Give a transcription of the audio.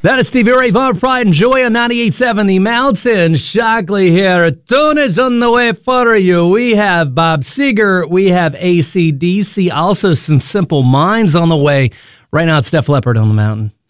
That is Stevie Ray Vaughan, Pride and Joy on 98.7 The Mountain. Shockley here. A tune is on the way for you. We have Bob Seger. We have AC/DC. Also some Simple Minds on the way. Right now it's Def Leppard on the Mountain.